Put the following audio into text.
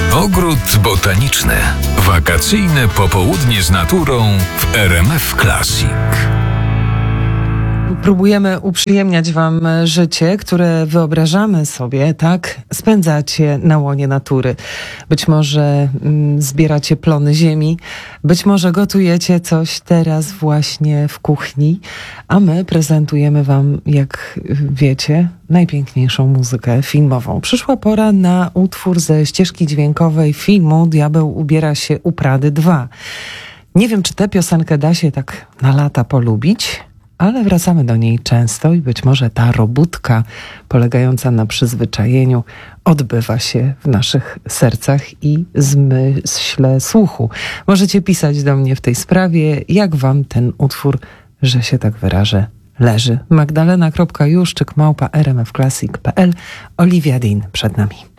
Ogród botaniczny. Wakacyjne popołudnie z naturą w RMF Classic. Próbujemy uprzyjemniać wam życie, które wyobrażamy sobie, tak? Spędzacie na łonie natury. Być może zbieracie plony ziemi, być może gotujecie coś teraz właśnie w kuchni, a my prezentujemy wam, jak wiecie, najpiękniejszą muzykę filmową. Przyszła pora na utwór ze ścieżki dźwiękowej filmu Diabeł ubiera się u Prady 2. Nie wiem, czy tę piosenkę da się tak na lata polubić, ale wracamy do niej często i być może ta robótka polegająca na przyzwyczajeniu odbywa się w naszych sercach i zmyśle słuchu. Możecie pisać do mnie w tej sprawie, jak wam ten utwór, że się tak wyrażę, leży. Magdalena.juszczyk@rmfclassic.pl. Olivia Dean przed nami.